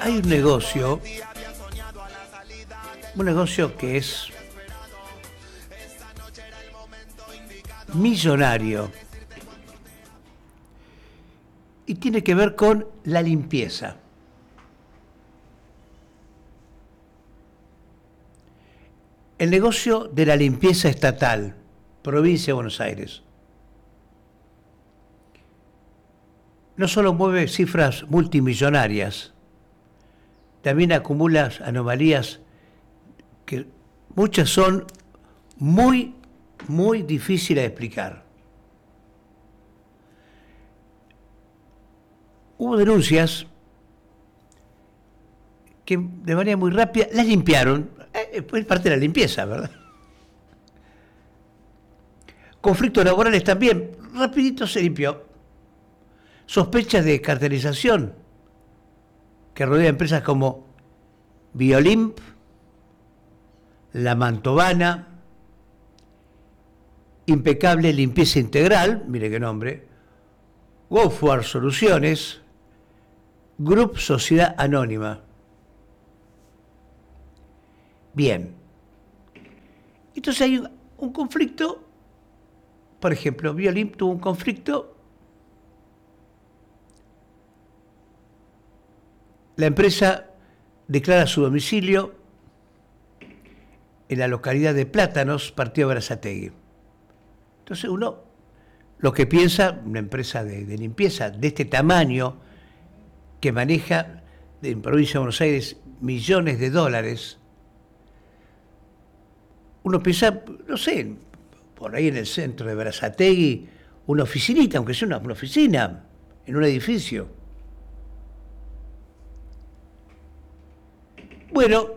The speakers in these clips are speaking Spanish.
hay un negocio que es millonario y tiene que ver con la limpieza. El negocio de la limpieza estatal, provincia de Buenos Aires, no solo mueve cifras multimillonarias, también acumula anomalías que muchas son muy difíciles de explicar. Hubo denuncias que de manera muy rápida las limpiaron. Es parte de la limpieza, ¿verdad? Conflictos laborales también, rapidito se limpió. Sospechas de cartelización que rodea empresas como Biolimp, La Mantovana, Impecable Limpieza Integral, mire qué nombre, Gofuar Soluciones, Group Sociedad Anónima. Bien. Entonces hay un conflicto, por ejemplo, Biolimp tuvo un conflicto. La empresa declara su domicilio en la localidad de Plátanos, partido de Berazategui. Entonces uno, lo que piensa, una empresa de limpieza de este tamaño, que maneja en provincia de Buenos Aires millones de dólares, uno piensa, no sé, por ahí en el centro de Berazategui, una oficinita, aunque sea una oficina, en un edificio. Bueno,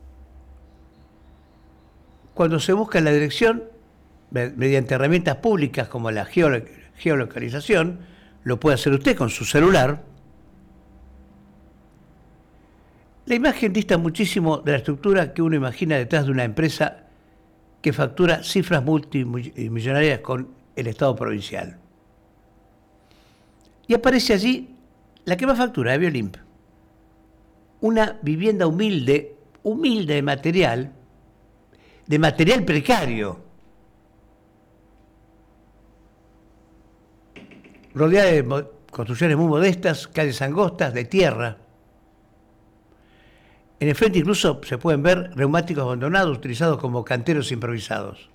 cuando se busca la dirección, mediante herramientas públicas como la geolocalización, lo puede hacer usted con su celular. La imagen dista muchísimo de la estructura que uno imagina detrás de una empresa que factura cifras multimillonarias con el Estado provincial. Y aparece allí la que más factura, de Biolimp. Una vivienda humilde de material precario, rodeada de construcciones muy modestas, calles angostas, de tierra. En el frente incluso se pueden ver neumáticos abandonados utilizados como canteros improvisados.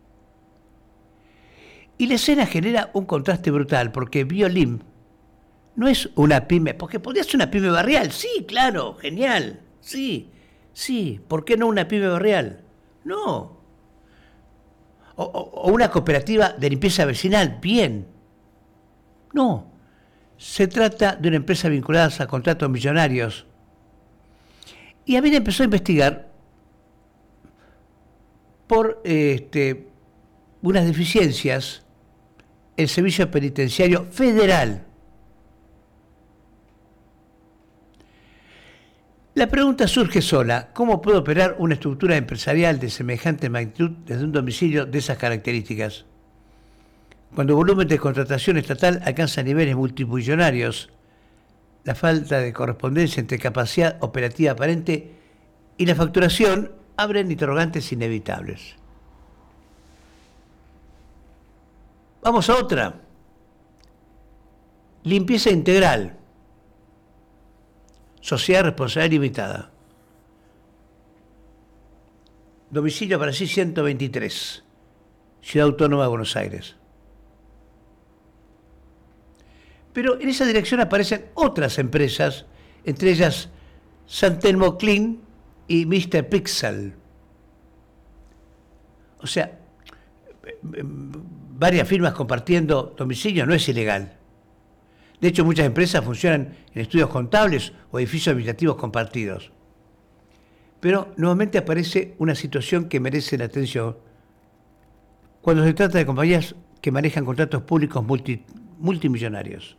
Y la escena genera un contraste brutal, porque Biolimp no es una pyme, porque podría ser una pyme barrial, sí, claro, genial, sí, ¿por qué no una pyme barrial? No. O una cooperativa de limpieza vecinal, bien. No, se trata de una empresa vinculada a contratos millonarios. Y a mí empezó a investigar por unas deficiencias en el Servicio Penitenciario Federal. La pregunta surge sola: ¿cómo puede operar una estructura empresarial de semejante magnitud desde un domicilio de esas características? Cuando el volumen de contratación estatal alcanza niveles multimillonarios, la falta de correspondencia entre capacidad operativa aparente y la facturación abren interrogantes inevitables. Vamos a otra. Limpieza Integral. Sociedad Responsabilidad Limitada. Domicilio para sí 123. Ciudad Autónoma de Buenos Aires. Pero en esa dirección aparecen otras empresas, entre ellas San Telmo Clean y Mr. Pixel. O sea, varias firmas compartiendo domicilio no es ilegal. De hecho, muchas empresas funcionan en estudios contables o edificios administrativos compartidos. Pero nuevamente aparece una situación que merece la atención cuando se trata de compañías que manejan contratos públicos multimillonarios.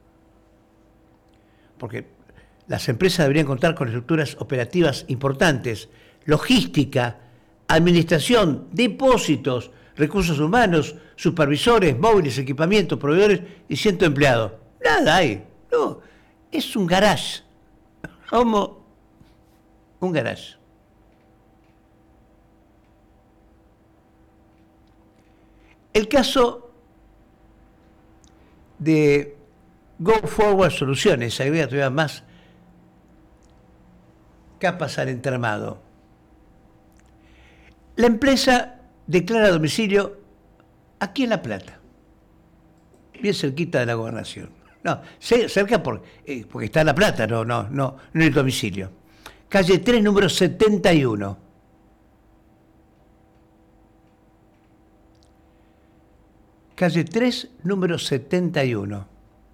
Porque las empresas deberían contar con estructuras operativas importantes, logística, administración, depósitos, recursos humanos, supervisores, móviles, equipamientos, proveedores y 100 empleados. Nada hay. No, es un garage. como un garage. El caso de Go Forward Soluciones, agrega todavía más capas al entramado. La empresa declara domicilio aquí en La Plata, bien cerquita de la gobernación. No, cerca porque está en La Plata, no en el domicilio. Calle 3, número 71. Calle 3, número 71.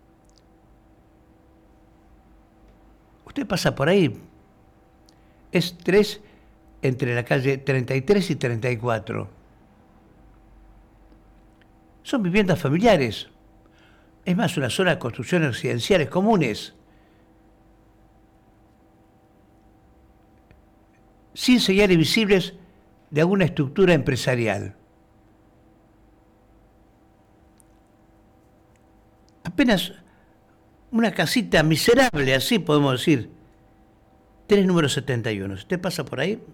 Usted pasa por ahí. Es 3 entre la calle 33 y 34. Son viviendas familiares. Es más, una zona de construcciones residenciales comunes. Sin señales visibles de alguna estructura empresarial. Apenas una casita miserable, así podemos decir. 3 número 71. Usted pasa por ahí,